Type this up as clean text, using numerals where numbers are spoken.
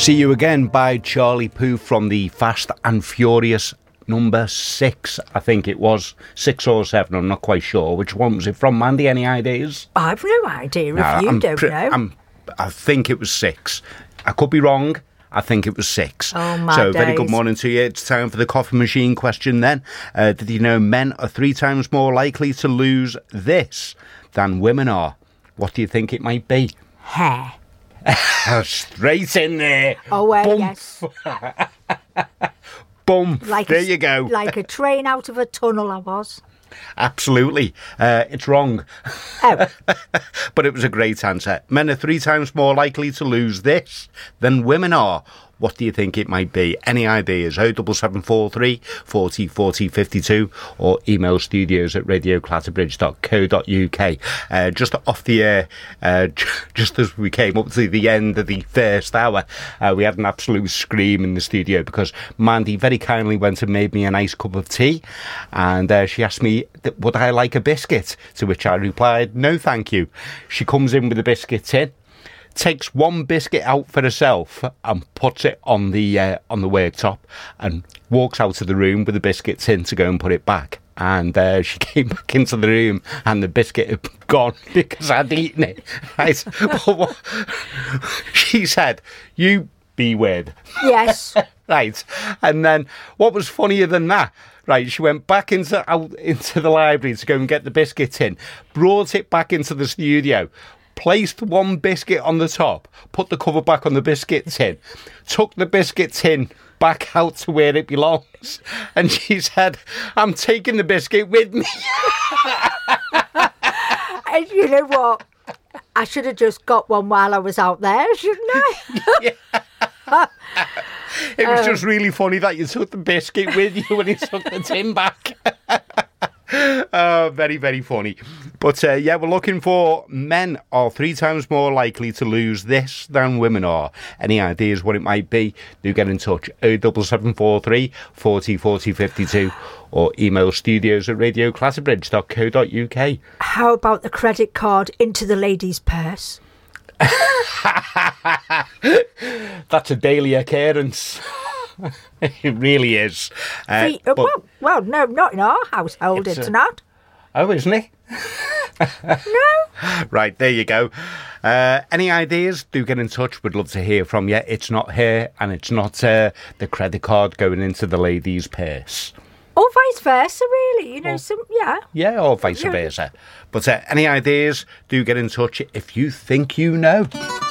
See You Again by Charlie Puth from the Fast and Furious number 6, I think it was. 6 or 7, I'm not quite sure. Which one was it from, Mandy? Any ideas? I've no idea if you don't know. I think it was 6. I could be wrong. I think it was 6. Oh, my So, days. very good morning to you. It's time for the coffee machine question then. Did you know men are 3 times more likely to lose this than women are? What do you think it might be? Hair. Straight in there. Oh, Bump. yes. Boom. There you go. Like a train out of a tunnel, I was. Absolutely. It's wrong. Oh. But it was a great answer. Men are 3 times more likely to lose this than women are. What do you think it might be? Any ideas? 07743 40 40 52 or email studios@radioclatterbridge.co.uk. Just off the air, just as we came up to the end of the first hour, we had an absolute scream in the studio because Mandy very kindly went and made me a nice cup of tea, and she asked me, would I like a biscuit? To which I replied, no thank you. She comes in with a biscuit tin, takes one biscuit out for herself and puts it on the worktop and walks out of the room with the biscuit tin to go and put it back. And she came back into the room and the biscuit had gone because I'd eaten it. Right? But she said, you be weird. Yes. Right. And then what was funnier than that? Right, she went back into the library to go and get the biscuit tin, brought it back into the studio, placed one biscuit on the top, put the cover back on the biscuit tin, took the biscuit tin back out to where it belongs, and she said, I'm taking the biscuit with me. And you know what? I should have just got one while I was out there, shouldn't I? It was just really funny that you took the biscuit with you when you took the tin back. Very, very funny. But yeah, we're looking for men are 3 times more likely to lose this than women are. Any ideas what it might be? Do get in touch. 07743 40 40 52 or email studios@radioclatterbridge.co.uk. How about the credit card into the lady's purse? That's a daily occurrence. It really is. Well, no, not in our household, it's not. Oh, isn't it? No. Right, there you go. Any ideas? Do get in touch. We'd love to hear from you. It's not here, and it's not the credit card going into the lady's purse. Or vice versa, really. You know, Yeah, or vice versa. But any ideas? Do get in touch if you think you know.